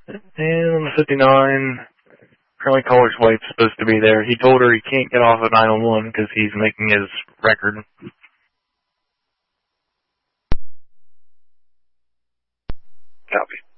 And on the 59, apparently Caller's wife's supposed to be there. He told her he can't get off of 901 because he's making his record. Copy.